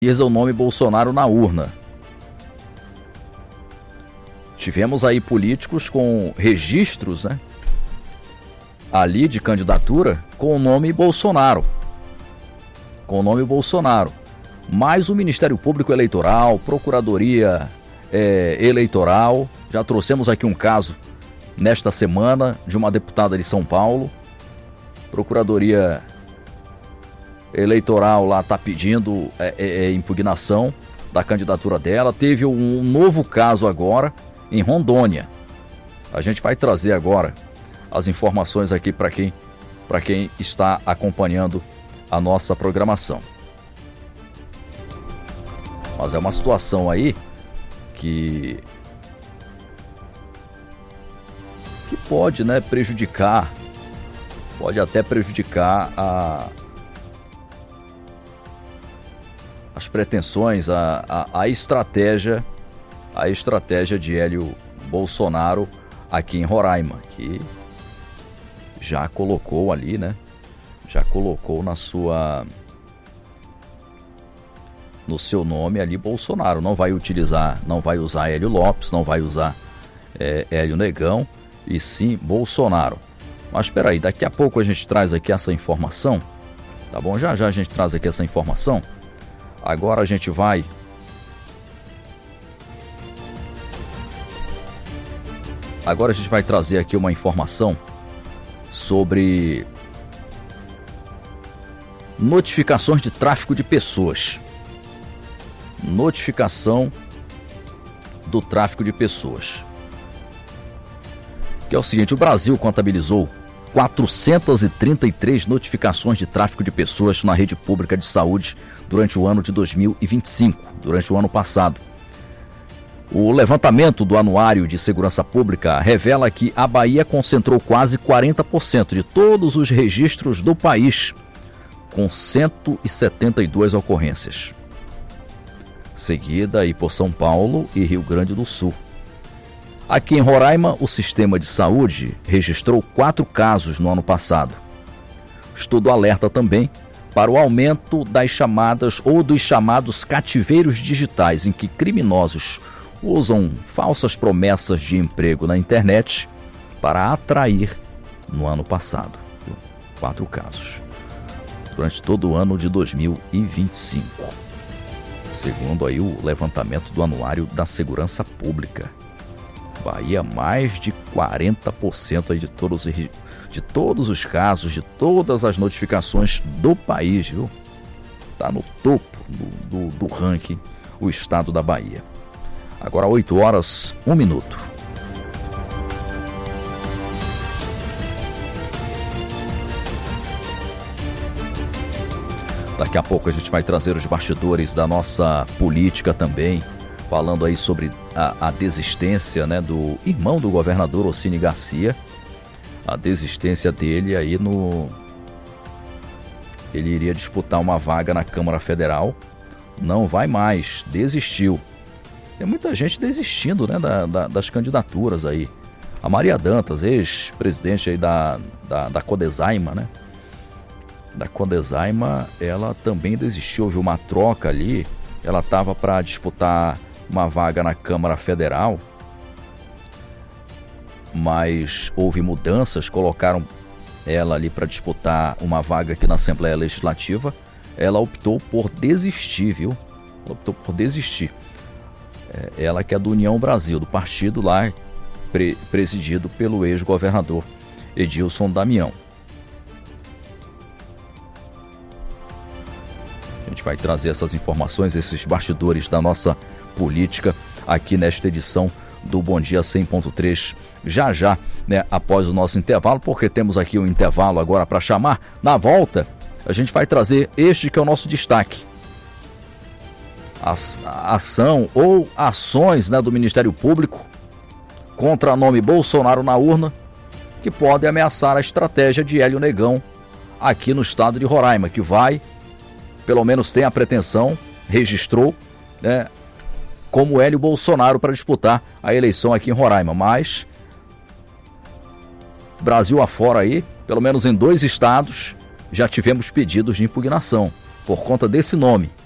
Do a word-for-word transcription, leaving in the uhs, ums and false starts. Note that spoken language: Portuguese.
o nome Bolsonaro na urna. Tivemos aí políticos com registros, né, ali de candidatura com o nome Bolsonaro. Com o nome Bolsonaro. Mas o Ministério Público Eleitoral, Procuradoria é, Eleitoral, já trouxemos aqui um caso nesta semana de uma deputada de São Paulo. Procuradoria Eleitoral lá está pedindo é, é, impugnação da candidatura dela. Teve um novo caso agora em Rondônia. A gente vai trazer agora as informações aqui para quem, para quem está acompanhando a nossa programação. Mas é uma situação aí que que pode, né, prejudicar, pode até prejudicar a, as pretensões, a, a, a estratégia, a estratégia de Hélio Bolsonaro aqui em Roraima, que já colocou ali, né, já colocou na sua, no seu nome ali Bolsonaro. Não vai utilizar, não vai usar Hélio Lopes, não vai usar é, Hélio Negão, e sim Bolsonaro. Mas espera aí, daqui a pouco a gente traz aqui essa informação, tá bom? Já já a gente traz aqui essa informação. Agora a gente vai Agora a gente vai trazer aqui uma informação sobre notificações de tráfico de pessoas. Notificação do tráfico de pessoas. Que é o seguinte, o Brasil contabilizou quatrocentas e trinta e três notificações de tráfico de pessoas na rede pública de saúde durante o ano de dois mil e vinte e cinco, durante o ano passado. O levantamento do Anuário de Segurança Pública revela que a Bahia concentrou quase quarenta por cento de todos os registros do país, com cento e setenta e duas ocorrências. Seguida aí por São Paulo e Rio Grande do Sul. Aqui em Roraima, o sistema de saúde registrou quatro casos no ano passado. O estudo alerta também para o aumento das chamadas ou dos chamados cativeiros digitais, em que criminosos usam falsas promessas de emprego na internet para atrair no ano passado. Quatro casos. Durante todo o ano de dois mil e vinte e cinco. Segundo aí o levantamento do Anuário da Segurança Pública. Bahia, mais de quarenta por cento aí de todos, de todos os casos, de todas as notificações do país, viu? Está no topo do, do, do ranking o estado da Bahia. Agora oito horas, um minuto. Daqui a pouco a gente vai trazer os bastidores da nossa política também, falando aí sobre a, a desistência, né, do irmão do governador Ocínio Garcia, a desistência dele aí no... Ele iria disputar uma vaga na Câmara Federal, não vai mais, desistiu. Tem muita gente desistindo, né, da, da, das candidaturas aí. A Maria Dantas, ex-presidente aí da, da, da Codesaima, né? Da Codesaima, ela também desistiu, houve uma troca ali. Ela estava para disputar uma vaga na Câmara Federal, mas houve mudanças, colocaram ela ali para disputar uma vaga aqui na Assembleia Legislativa. Ela optou por desistir, viu? Ela optou por desistir. É, ela que é do União Brasil, do partido lá pre- presidido pelo ex-governador Edilson Damião. A gente vai trazer essas informações, esses bastidores da nossa política aqui nesta edição do Bom Dia cem ponto três, já já, né, após o nosso intervalo, porque temos aqui um intervalo agora para chamar. Na volta, a gente vai trazer este que é o nosso destaque. A, a ação ou ações, né, do Ministério Público contra o nome Bolsonaro na urna, que podem ameaçar a estratégia de Hélio Negão aqui no estado de Roraima, que vai, pelo menos tem a pretensão, registrou, né, como Hélio Bolsonaro para disputar a eleição aqui em Roraima. Mas Brasil afora aí, pelo menos em dois estados, já tivemos pedidos de impugnação por conta desse nome.